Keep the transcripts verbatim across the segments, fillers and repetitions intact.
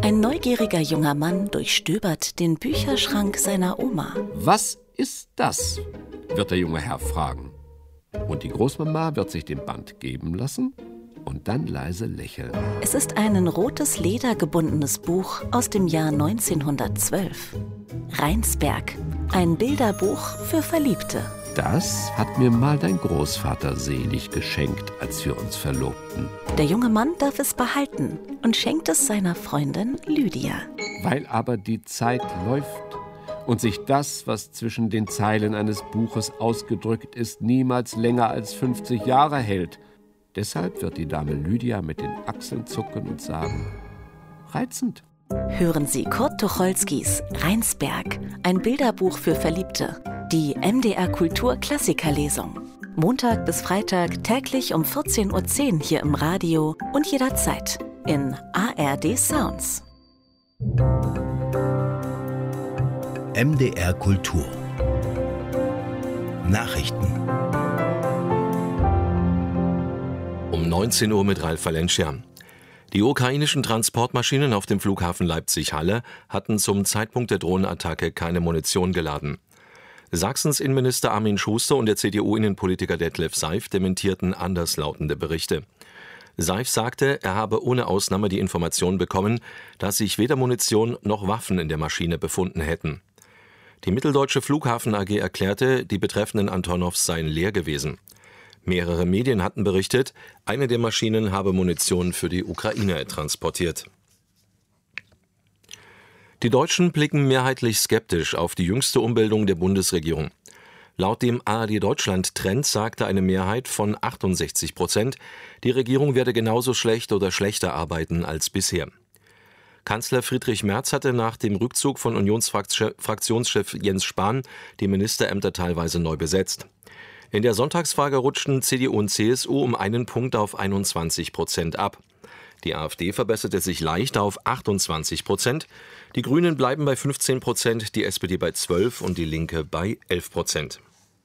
Ein neugieriger junger Mann durchstöbert den Bücherschrank seiner Oma. Was ist das? Wird der junge Herr fragen. Und die Großmama wird sich den Band geben lassen und dann leise lächeln. Es ist ein in rotes Leder gebundenes Buch aus dem Jahr neunzehnhundertzwölf. Rheinsberg, ein Bilderbuch für Verliebte. Das hat mir mal dein Großvater selig geschenkt, als wir uns verlobten. Der junge Mann darf es behalten und schenkt es seiner Freundin Lydia. Weil aber die Zeit läuft und sich das, was zwischen den Zeilen eines Buches ausgedrückt ist, niemals länger als fünfzig Jahre hält. Deshalb wird die Dame Lydia mit den Achseln zucken und sagen: reizend. Hören Sie Kurt Tucholskys Rheinsberg, ein Bilderbuch für Verliebte. Die M D R Kultur Klassikerlesung. Montag bis Freitag täglich um vierzehn Uhr zehn hier im Radio und jederzeit in A R D Sounds. M D R Kultur Nachrichten Um neunzehn Uhr mit Ralf Valencia. Die ukrainischen Transportmaschinen auf dem Flughafen Leipzig-Halle hatten zum Zeitpunkt der Drohnenattacke keine Munition geladen. Sachsens Innenminister Armin Schuster und der C D U-Innenpolitiker Detlef Seif dementierten anderslautende Berichte. Seif sagte, er habe ohne Ausnahme die Information bekommen, dass sich weder Munition noch Waffen in der Maschine befunden hätten. Die Mitteldeutsche Flughafen A G erklärte, die betreffenden Antonovs seien leer gewesen. Mehrere Medien hatten berichtet, eine der Maschinen habe Munition für die Ukraine transportiert. Die Deutschen blicken mehrheitlich skeptisch auf die jüngste Umbildung der Bundesregierung. Laut dem A R D Deutschland-Trend sagte eine Mehrheit von achtundsechzig Prozent, die Regierung werde genauso schlecht oder schlechter arbeiten als bisher. Kanzler Friedrich Merz hatte nach dem Rückzug von Unionsfraktionschef Jens Spahn die Ministerämter teilweise neu besetzt. In der Sonntagsfrage rutschten C D U und C S U um einen Punkt auf einundzwanzig Prozent ab. Die AfD verbesserte sich leicht auf achtundzwanzig Prozent. Die Grünen bleiben bei fünfzehn Prozent, die S P D bei zwölf und die Linke bei elf Prozent.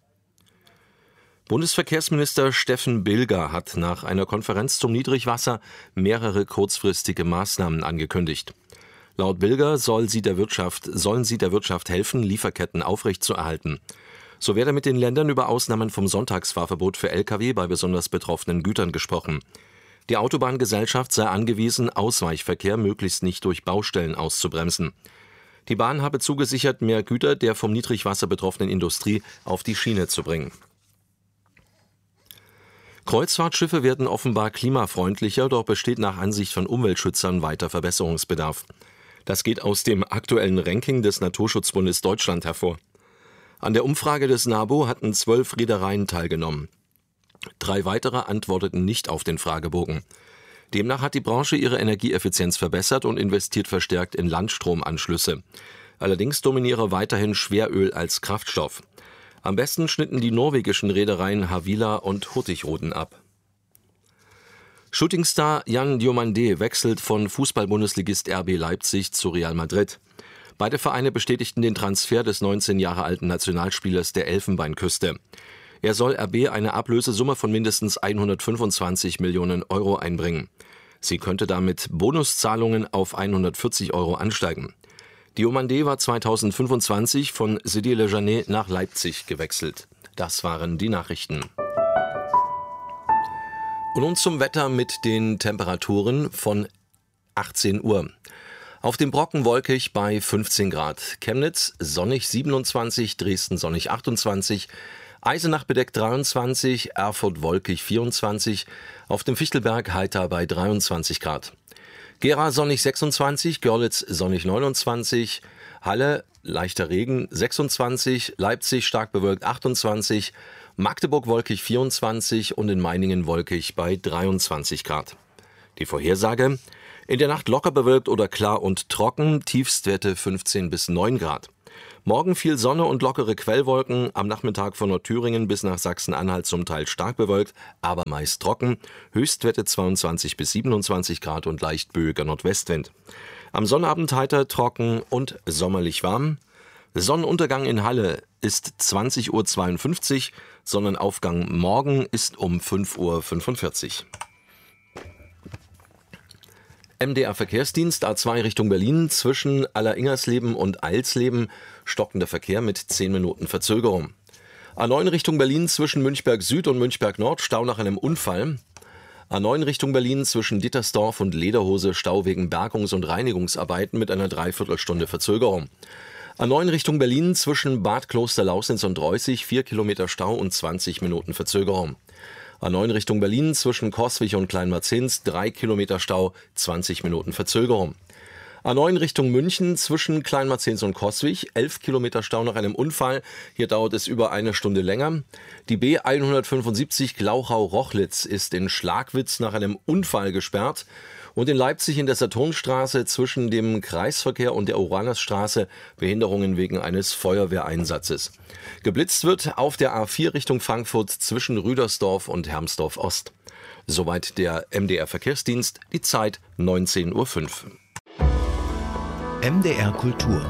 Bundesverkehrsminister Steffen Bilger hat nach einer Konferenz zum Niedrigwasser mehrere kurzfristige Maßnahmen angekündigt. Laut Bilger soll sie der Wirtschaft, sollen sie der Wirtschaft helfen, Lieferketten aufrechtzuerhalten. So werde mit den Ländern über Ausnahmen vom Sonntagsfahrverbot für L K W bei besonders betroffenen Gütern gesprochen. Die Autobahngesellschaft sei angewiesen, Ausweichverkehr möglichst nicht durch Baustellen auszubremsen. Die Bahn habe zugesichert, mehr Güter der vom Niedrigwasser betroffenen Industrie auf die Schiene zu bringen. Kreuzfahrtschiffe werden offenbar klimafreundlicher, doch besteht nach Ansicht von Umweltschützern weiter Verbesserungsbedarf. Das geht aus dem aktuellen Ranking des Naturschutzbundes Deutschland hervor. An der Umfrage des NABU hatten zwölf Reedereien teilgenommen. Drei weitere antworteten nicht auf den Fragebogen. Demnach hat die Branche ihre Energieeffizienz verbessert und investiert verstärkt in Landstromanschlüsse. Allerdings dominiere weiterhin Schweröl als Kraftstoff. Am besten schnitten die norwegischen Reedereien Havila und Hurtigruten ab. Shootingstar Jan Diomandé wechselt von Fußball-Bundesligist R B Leipzig zu Real Madrid. Beide Vereine bestätigten den Transfer des neunzehn Jahre alten Nationalspielers der Elfenbeinküste. Er soll R B eine Ablösesumme von mindestens hundertfünfundzwanzig Millionen Euro einbringen. Sie könnte damit Bonuszahlungen auf hundertvierzig Euro ansteigen. Diomandé war zweitausendfünfundzwanzig von Sidi Lejanet nach Leipzig gewechselt. Das waren die Nachrichten. Und nun zum Wetter mit den Temperaturen von achtzehn Uhr. Auf dem Brocken wolkig bei fünfzehn Grad. Chemnitz sonnig siebenundzwanzig, Dresden sonnig achtundzwanzig, Eisenach bedeckt dreiundzwanzig, Erfurt wolkig vierundzwanzig, auf dem Fichtelberg heiter bei dreiundzwanzig Grad. Gera sonnig sechsundzwanzig, Görlitz sonnig neunundzwanzig, Halle leichter Regen sechsundzwanzig, Leipzig stark bewölkt achtundzwanzig, Magdeburg wolkig vierundzwanzig und in Meiningen wolkig bei dreiundzwanzig Grad. Die Vorhersage: In der Nacht locker bewölkt oder klar und trocken, Tiefstwerte fünfzehn bis neun Grad. Morgen viel Sonne und lockere Quellwolken, am Nachmittag von Nordthüringen bis nach Sachsen-Anhalt zum Teil stark bewölkt, aber meist trocken, Höchstwerte zweiundzwanzig bis siebenundzwanzig Grad und leicht böiger Nordwestwind. Am Sonnabend heiter, trocken und sommerlich warm. Sonnenuntergang in Halle ist zwanzig Uhr zweiundfünfzig, Sonnenaufgang morgen ist um fünf Uhr fünfundvierzig. M D R-Verkehrsdienst A zwei Richtung Berlin zwischen Alleringersleben und Eilsleben stockender Verkehr mit zehn Minuten Verzögerung. A neun Richtung Berlin zwischen Münchberg Süd und Münchberg Nord Stau nach einem Unfall. A neun Richtung Berlin zwischen Dittersdorf und Lederhose Stau wegen Bergungs- und Reinigungsarbeiten mit einer Dreiviertelstunde Verzögerung. A neun Richtung Berlin zwischen Bad Klosterlausnitz und Reußig vier Kilometer Stau und zwanzig Minuten Verzögerung. A neun Richtung Berlin zwischen Coswig und Kleinmarzins drei Kilometer Stau, zwanzig Minuten Verzögerung. A neun Richtung München zwischen Kleinmarzins und Coswig elf Kilometer Stau nach einem Unfall. Hier dauert es über eine Stunde länger. Die B hundertfünfundsiebzig Glauchau-Rochlitz ist in Schlagwitz nach einem Unfall gesperrt. Und in Leipzig in der Saturnstraße zwischen dem Kreisverkehr und der Uranusstraße Behinderungen wegen eines Feuerwehreinsatzes. Geblitzt wird auf der A vier Richtung Frankfurt zwischen Rüdersdorf und Hermsdorf Ost. Soweit der M D R-Verkehrsdienst, die Zeit neunzehn Uhr fünf. M D R Kultur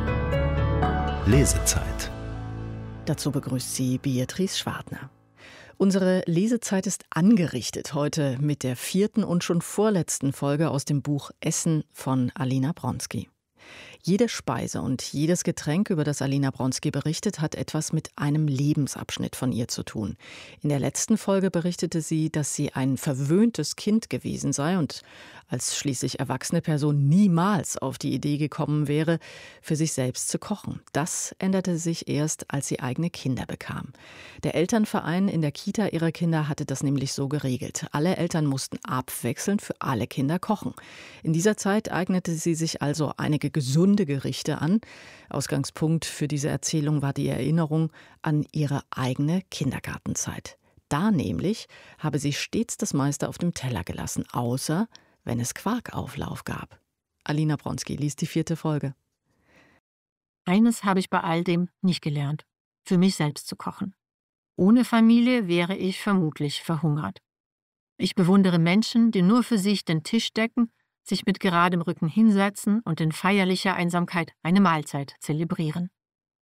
Lesezeit. Dazu begrüßt sie Beatrice Schwartner. Unsere Lesezeit ist angerichtet heute mit der vierten und schon vorletzten Folge aus dem Buch Essen von Alina Bronski. Jede Speise und jedes Getränk, über das Alina Bronski berichtet, hat etwas mit einem Lebensabschnitt von ihr zu tun. In der letzten Folge berichtete sie, dass sie ein verwöhntes Kind gewesen sei und als schließlich erwachsene Person niemals auf die Idee gekommen wäre, für sich selbst zu kochen. Das änderte sich erst, als sie eigene Kinder bekam. Der Elternverein in der Kita ihrer Kinder hatte das nämlich so geregelt. Alle Eltern mussten abwechselnd für alle Kinder kochen. In dieser Zeit eignete sie sich also einige gesunde Gerichte an. Ausgangspunkt für diese Erzählung war die Erinnerung an ihre eigene Kindergartenzeit. Da nämlich habe sie stets das meiste auf dem Teller gelassen, außer wenn es Quarkauflauf gab. Alina Bronski liest die vierte Folge. Eines habe ich bei all dem nicht gelernt: für mich selbst zu kochen. Ohne Familie wäre ich vermutlich verhungert. Ich bewundere Menschen, die nur für sich den Tisch decken, sich mit geradem Rücken hinsetzen und in feierlicher Einsamkeit eine Mahlzeit zelebrieren.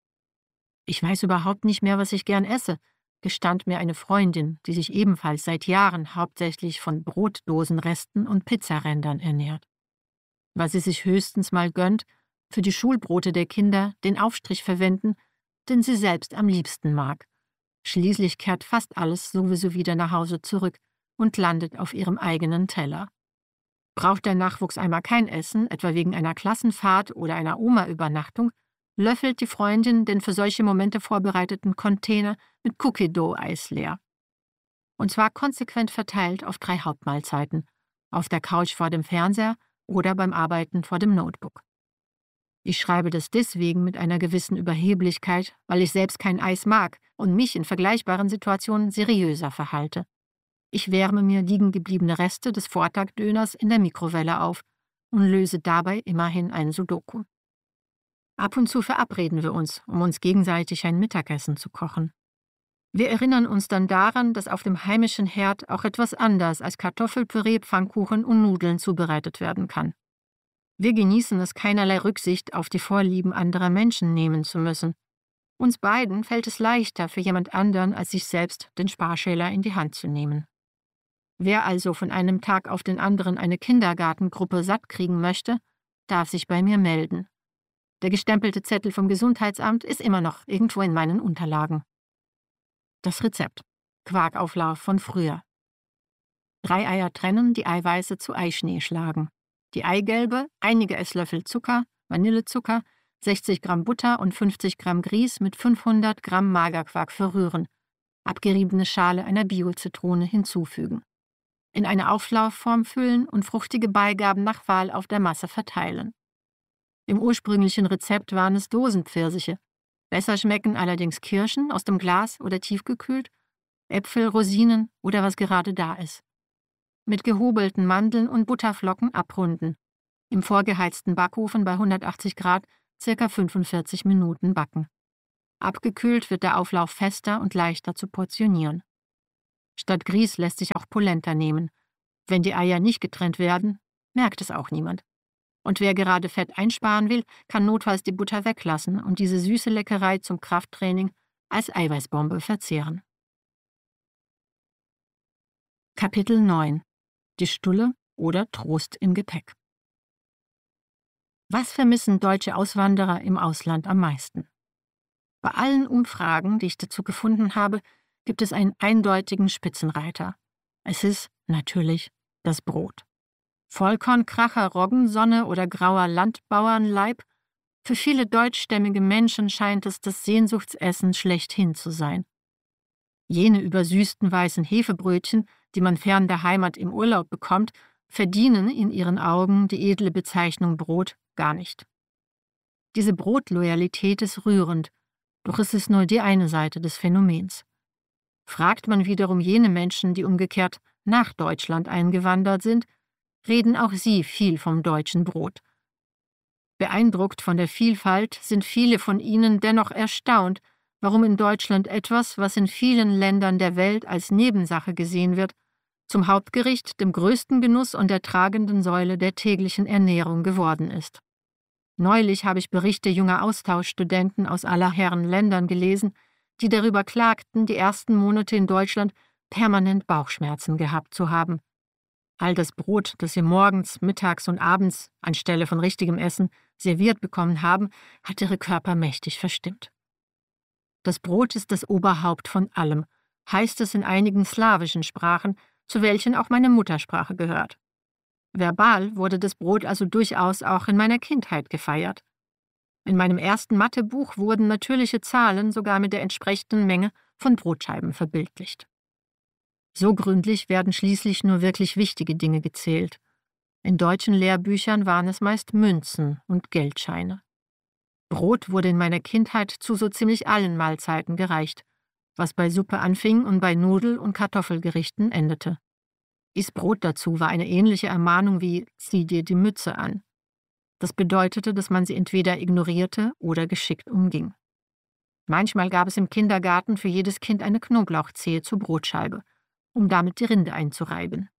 Ich weiß überhaupt nicht mehr, was ich gern esse, gestand mir eine Freundin, die sich ebenfalls seit Jahren hauptsächlich von Brotdosenresten und Pizzarändern ernährt. Was sie sich höchstens mal gönnt, für die Schulbrote der Kinder den Aufstrich verwenden, den sie selbst am liebsten mag. Schließlich kehrt fast alles sowieso wieder nach Hause zurück und landet auf ihrem eigenen Teller. Braucht der Nachwuchs einmal kein Essen, etwa wegen einer Klassenfahrt oder einer Oma-Übernachtung, löffelt die Freundin den für solche Momente vorbereiteten Container mit Cookie-Dough-Eis leer. Und zwar konsequent verteilt auf drei Hauptmahlzeiten, auf der Couch vor dem Fernseher oder beim Arbeiten vor dem Notebook. Ich schreibe das deswegen mit einer gewissen Überheblichkeit, weil ich selbst kein Eis mag und mich in vergleichbaren Situationen seriöser verhalte. Ich wärme mir liegen gebliebene Reste des Vortagdöners in der Mikrowelle auf und löse dabei immerhin ein Sudoku. Ab und zu verabreden wir uns, um uns gegenseitig ein Mittagessen zu kochen. Wir erinnern uns dann daran, dass auf dem heimischen Herd auch etwas anders als Kartoffelpüree, Pfannkuchen und Nudeln zubereitet werden kann. Wir genießen es, keinerlei Rücksicht auf die Vorlieben anderer Menschen nehmen zu müssen. Uns beiden fällt es leichter, für jemand anderen als sich selbst den Sparschäler in die Hand zu nehmen. Wer also von einem Tag auf den anderen eine Kindergartengruppe satt kriegen möchte, darf sich bei mir melden. Der gestempelte Zettel vom Gesundheitsamt ist immer noch irgendwo in meinen Unterlagen. Das Rezept: Quarkauflauf von früher. Drei Eier trennen, die Eiweiße zu Eischnee schlagen. Die Eigelbe, einige Esslöffel Zucker, Vanillezucker, sechzig Gramm Butter und fünfzig Gramm Grieß mit fünfhundert Gramm Magerquark verrühren. Abgeriebene Schale einer Bio-Zitrone hinzufügen. In eine Auflaufform füllen und fruchtige Beigaben nach Wahl auf der Masse verteilen. Im ursprünglichen Rezept waren es Dosenpfirsiche. Besser schmecken allerdings Kirschen aus dem Glas oder tiefgekühlt, Äpfel, Rosinen oder was gerade da ist. Mit gehobelten Mandeln und Butterflocken abrunden. Im vorgeheizten Backofen bei hundertachtzig Grad circa fünfundvierzig Minuten backen. Abgekühlt wird der Auflauf fester und leichter zu portionieren. Statt Grieß lässt sich auch Polenta nehmen. Wenn die Eier nicht getrennt werden, merkt es auch niemand. Und wer gerade Fett einsparen will, kann notfalls die Butter weglassen und diese süße Leckerei zum Krafttraining als Eiweißbombe verzehren. Kapitel neun: Die Stulle oder Trost im Gepäck. Was vermissen deutsche Auswanderer im Ausland am meisten? Bei allen Umfragen, die ich dazu gefunden habe, gibt es einen eindeutigen Spitzenreiter. Es ist natürlich das Brot. Vollkorn, Kracher, Roggensonne oder grauer Landbauernleib? Für viele deutschstämmige Menschen scheint es das Sehnsuchtsessen schlechthin zu sein. Jene übersüßten weißen Hefebrötchen, die man fern der Heimat im Urlaub bekommt, verdienen in ihren Augen die edle Bezeichnung Brot gar nicht. Diese Brotloyalität ist rührend, doch es ist nur die eine Seite des Phänomens. Fragt man wiederum jene Menschen, die umgekehrt nach Deutschland eingewandert sind, reden auch sie viel vom deutschen Brot. Beeindruckt von der Vielfalt sind viele von ihnen dennoch erstaunt, warum in Deutschland etwas, was in vielen Ländern der Welt als Nebensache gesehen wird, zum Hauptgericht, dem größten Genuss und der tragenden Säule der täglichen Ernährung geworden ist. Neulich habe ich Berichte junger Austauschstudenten aus aller Herren Ländern gelesen, die darüber klagten, die ersten Monate in Deutschland permanent Bauchschmerzen gehabt zu haben. All das Brot, das sie morgens, mittags und abends anstelle von richtigem Essen serviert bekommen haben, hat ihre Körper mächtig verstimmt. Das Brot ist das Oberhaupt von allem, heißt es in einigen slawischen Sprachen, zu welchen auch meine Muttersprache gehört. Verbal wurde das Brot also durchaus auch in meiner Kindheit gefeiert. In meinem ersten Mathebuch wurden natürliche Zahlen sogar mit der entsprechenden Menge von Brotscheiben verbildlicht. So gründlich werden schließlich nur wirklich wichtige Dinge gezählt. In deutschen Lehrbüchern waren es meist Münzen und Geldscheine. Brot wurde in meiner Kindheit zu so ziemlich allen Mahlzeiten gereicht, was bei Suppe anfing und bei Nudel- und Kartoffelgerichten endete. Iss Brot dazu war eine ähnliche Ermahnung wie »Zieh dir die Mütze an«. Das bedeutete, dass man sie entweder ignorierte oder geschickt umging. Manchmal gab es im Kindergarten für jedes Kind eine Knoblauchzehe zur Brotscheibe, um damit die Rinde einzureiben.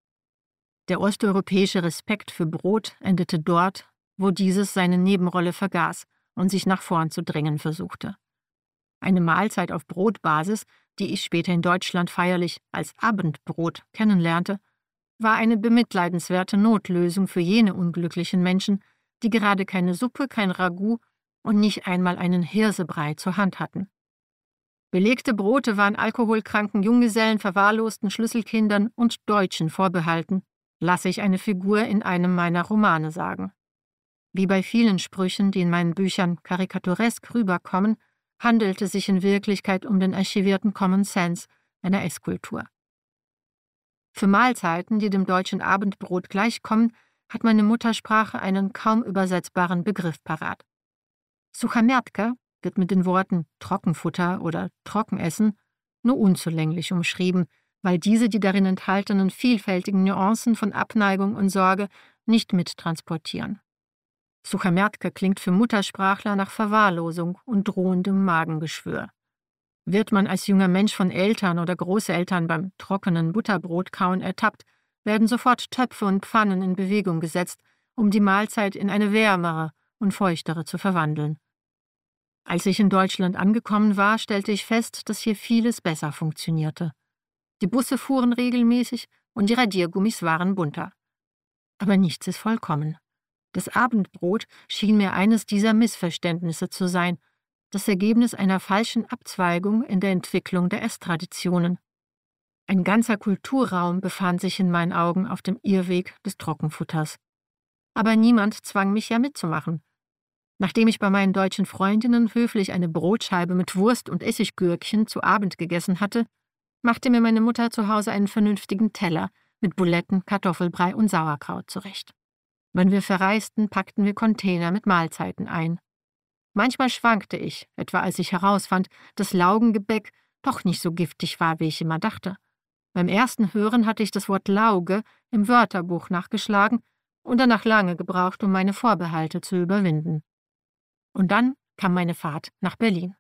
Der osteuropäische Respekt für Brot endete dort, wo dieses seine Nebenrolle vergaß und sich nach vorn zu drängen versuchte. Eine Mahlzeit auf Brotbasis, die ich später in Deutschland feierlich als Abendbrot kennenlernte, war eine bemitleidenswerte Notlösung für jene unglücklichen Menschen, die gerade keine Suppe, kein Ragout und nicht einmal einen Hirsebrei zur Hand hatten. Belegte Brote waren alkoholkranken Junggesellen, verwahrlosten Schlüsselkindern und Deutschen vorbehalten, lasse ich eine Figur in einem meiner Romane sagen. Wie bei vielen Sprüchen, die in meinen Büchern karikaturesk rüberkommen, handelte sich in Wirklichkeit um den archivierten Common Sense einer Esskultur. Für Mahlzeiten, die dem deutschen Abendbrot gleichkommen, hat meine Muttersprache einen kaum übersetzbaren Begriff parat. Suchomierka wird mit den Worten Trockenfutter oder Trockenessen nur unzulänglich umschrieben, weil diese die darin enthaltenen vielfältigen Nuancen von Abneigung und Sorge nicht mittransportieren. Suchomierka klingt für Muttersprachler nach Verwahrlosung und drohendem Magengeschwür. Wird man als junger Mensch von Eltern oder Großeltern beim trockenen Butterbrotkauen ertappt, werden sofort Töpfe und Pfannen in Bewegung gesetzt, um die Mahlzeit in eine wärmere und feuchtere zu verwandeln. Als ich in Deutschland angekommen war, stellte ich fest, dass hier vieles besser funktionierte. Die Busse fuhren regelmäßig und die Radiergummis waren bunter. Aber nichts ist vollkommen. Das Abendbrot schien mir eines dieser Missverständnisse zu sein, das Ergebnis einer falschen Abzweigung in der Entwicklung der Esstraditionen. Ein ganzer Kulturraum befand sich in meinen Augen auf dem Irrweg des Trockenfutters. Aber niemand zwang mich ja mitzumachen. Nachdem ich bei meinen deutschen Freundinnen höflich eine Brotscheibe mit Wurst und Essiggürkchen zu Abend gegessen hatte, machte mir meine Mutter zu Hause einen vernünftigen Teller mit Buletten, Kartoffelbrei und Sauerkraut zurecht. Wenn wir verreisten, packten wir Container mit Mahlzeiten ein. Manchmal schwankte ich, etwa als ich herausfand, dass Laugengebäck doch nicht so giftig war, wie ich immer dachte. Beim ersten Hören hatte ich das Wort Lauge im Wörterbuch nachgeschlagen und danach lange gebraucht, um meine Vorbehalte zu überwinden. Und dann kam meine Fahrt nach Berlin.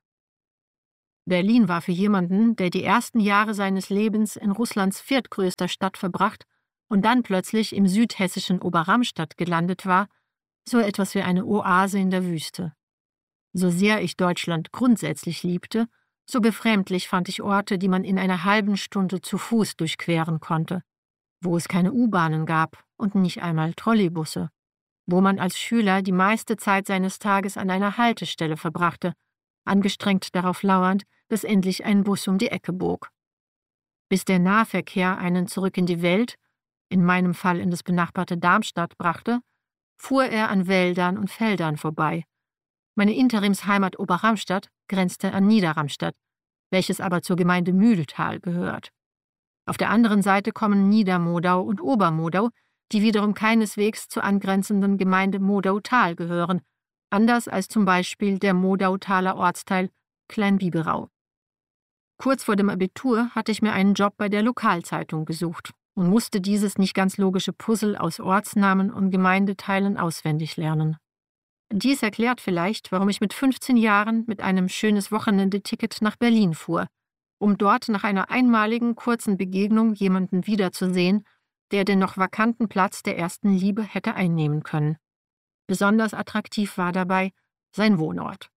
Berlin war für jemanden, der die ersten Jahre seines Lebens in Russlands viertgrößter Stadt verbracht und dann plötzlich im südhessischen Oberramstadt gelandet war, so etwas wie eine Oase in der Wüste. So sehr ich Deutschland grundsätzlich liebte, so befremdlich fand ich Orte, die man in einer halben Stunde zu Fuß durchqueren konnte. wo es keine U-Bahnen gab und nicht einmal Trolleybusse, wo man als Schüler die meiste Zeit seines Tages an einer Haltestelle verbrachte, angestrengt darauf lauernd, bis endlich ein Bus um die Ecke bog. Bis der Nahverkehr einen zurück in die Welt, in meinem Fall in das benachbarte Darmstadt, brachte, fuhr er an Wäldern und Feldern vorbei. Meine Interimsheimat Oberramstadt grenzte an Niederramstadt, welches aber zur Gemeinde Mühltal gehört. Auf der anderen Seite kommen Niedermodau und Obermodau, die wiederum keineswegs zur angrenzenden Gemeinde Modautal gehören, anders als zum Beispiel der Modautaler Ortsteil Kleinbiberau. Kurz vor dem Abitur hatte ich mir einen Job bei der Lokalzeitung gesucht und musste dieses nicht ganz logische Puzzle aus Ortsnamen und Gemeindeteilen auswendig lernen. Dies erklärt vielleicht, warum ich mit fünfzehn Jahren mit einem schönes Wochenendeticket nach Berlin fuhr, um dort nach einer einmaligen kurzen Begegnung jemanden wiederzusehen, der den noch vakanten Platz der ersten Liebe hätte einnehmen können. Besonders attraktiv war dabei sein Wohnort.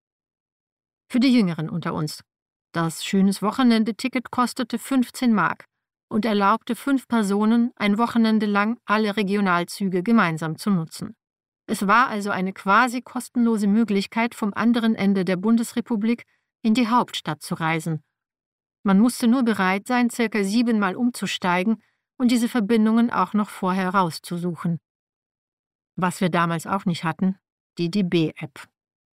Für die Jüngeren unter uns. Das schönes Wochenendeticket kostete fünfzehn Mark und erlaubte fünf Personen, ein Wochenende lang alle Regionalzüge gemeinsam zu nutzen. Es war also eine quasi kostenlose Möglichkeit, vom anderen Ende der Bundesrepublik in die Hauptstadt zu reisen. Man musste nur bereit sein, circa siebenmal umzusteigen und diese Verbindungen auch noch vorher rauszusuchen. Was wir damals auch nicht hatten, die D B-App.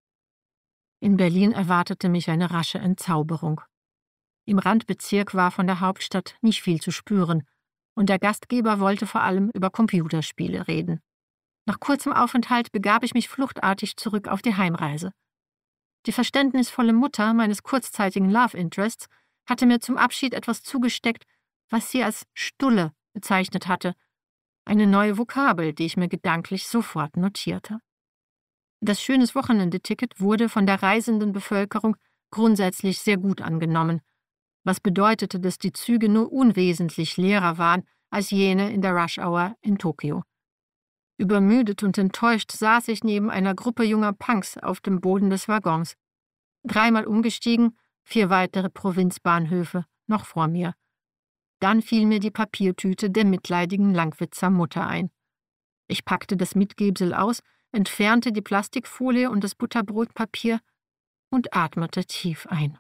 In Berlin erwartete mich eine rasche Entzauberung. Im Randbezirk war von der Hauptstadt nicht viel zu spüren und der Gastgeber wollte vor allem über Computerspiele reden. Nach kurzem Aufenthalt begab ich mich fluchtartig zurück auf die Heimreise. Die verständnisvolle Mutter meines kurzzeitigen Love Interests hatte mir zum Abschied etwas zugesteckt, was sie als Stulle bezeichnet hatte, eine neue Vokabel, die ich mir gedanklich sofort notierte. Das schönes Wochenendeticket wurde von der reisenden Bevölkerung grundsätzlich sehr gut angenommen, was bedeutete, dass die Züge nur unwesentlich leerer waren als jene in der Rush-Hour in Tokio. Übermüdet und enttäuscht saß ich neben einer Gruppe junger Punks auf dem Boden des Waggons. Dreimal umgestiegen, vier weitere Provinzbahnhöfe noch vor mir. Dann fiel mir die Papiertüte der mitleidigen Langwitzer Mutter ein. Ich packte das Mitgebsel aus, entfernte die Plastikfolie und das Butterbrotpapier und atmete tief ein.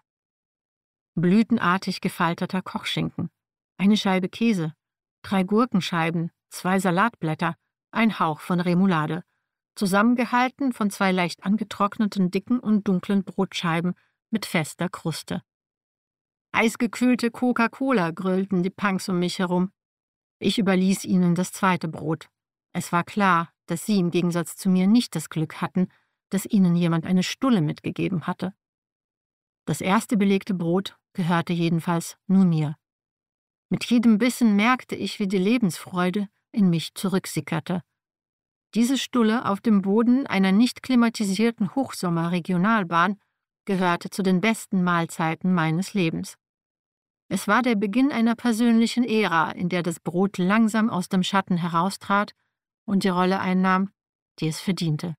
Blütenartig gefalteter Kochschinken, eine Scheibe Käse, drei Gurkenscheiben, zwei Salatblätter, ein Hauch von Remoulade, zusammengehalten von zwei leicht angetrockneten dicken und dunklen Brotscheiben mit fester Kruste. Eisgekühlte Coca-Cola grölten die Punks um mich herum. Ich überließ ihnen das zweite Brot. Es war klar, dass sie im Gegensatz zu mir nicht das Glück hatten, dass ihnen jemand eine Stulle mitgegeben hatte. Das erste belegte Brot gehörte jedenfalls nur mir. Mit jedem Bissen merkte ich, wie die Lebensfreude in mich zurücksickerte. Diese Stulle auf dem Boden einer nicht klimatisierten Hochsommer-Regionalbahn gehörte zu den besten Mahlzeiten meines Lebens. Es war der Beginn einer persönlichen Ära, in der das Brot langsam aus dem Schatten heraustrat und die Rolle einnahm, die es verdiente.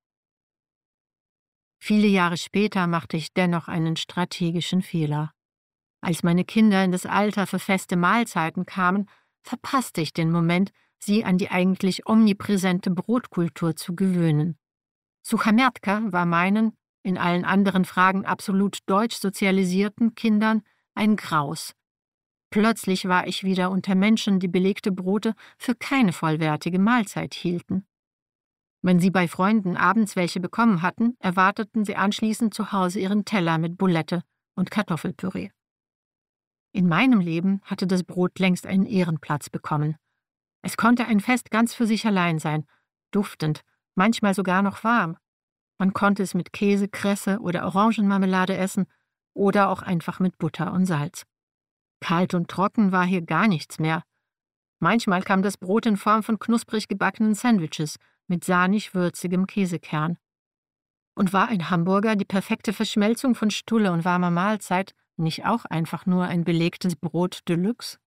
Viele Jahre später machte ich dennoch einen strategischen Fehler. Als meine Kinder in das Alter für feste Mahlzeiten kamen, verpasste ich den Moment, sie an die eigentlich omnipräsente Brotkultur zu gewöhnen. Suchamertka war meinen, in allen anderen Fragen absolut deutsch sozialisierten Kindern ein Graus. Plötzlich war ich wieder unter Menschen, die belegte Brote für keine vollwertige Mahlzeit hielten. Wenn sie bei Freunden abends welche bekommen hatten, erwarteten sie anschließend zu Hause ihren Teller mit Bulette und Kartoffelpüree. In meinem Leben hatte das Brot längst einen Ehrenplatz bekommen. Es konnte ein Fest ganz für sich allein sein, duftend, manchmal sogar noch warm. Man konnte es mit Käse, Kresse oder Orangenmarmelade essen oder auch einfach mit Butter und Salz. Kalt und trocken war hier gar nichts mehr. Manchmal kam das Brot in Form von knusprig gebackenen Sandwiches mit sahnig-würzigem Käsekern. Und war ein Hamburger die perfekte Verschmelzung von Stulle und warmer Mahlzeit nicht auch einfach nur ein belegtes Brot Deluxe?